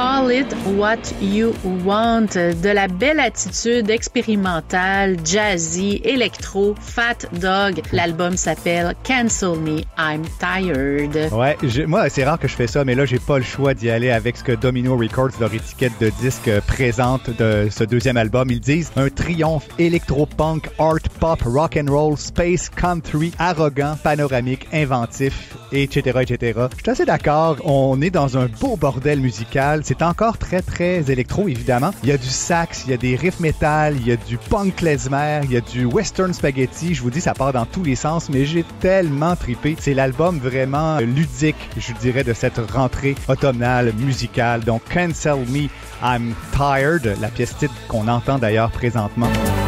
Call It What You Want, de la belle attitude expérimentale, jazzy, électro, Fat Dog. L'album s'appelle Cancel Me, I'm Tired. Ouais, moi, c'est rare que je fais ça, mais là, j'ai pas le choix d'y aller avec ce que Domino Records, leur étiquette de disque, présente de ce deuxième album. Ils disent un triomphe électro-punk, art pop, rock and roll, space, country, arrogant, panoramique, inventif, etc., etc. Je suis assez d'accord. On est dans un beau bordel musical. C'est encore très, très électro, évidemment. Il y a du sax, il y a des riffs métal, il y a du punk klezmer, il y a du western spaghetti. Je vous dis, ça part dans tous les sens, mais j'ai tellement trippé. C'est l'album vraiment ludique, je dirais, de cette rentrée automnale musicale. Donc, Cancel Me, I'm Tired, la pièce titre qu'on entend d'ailleurs présentement.